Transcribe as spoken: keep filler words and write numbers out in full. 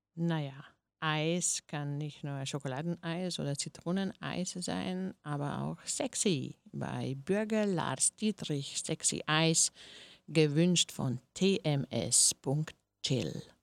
Naja, Eis kann nicht nur Schokoladeneis oder Zitroneneis sein, aber auch sexy. Bei Bürger Lars Dietrich Sexy Eis, gewünscht von T M S Punkt Chill.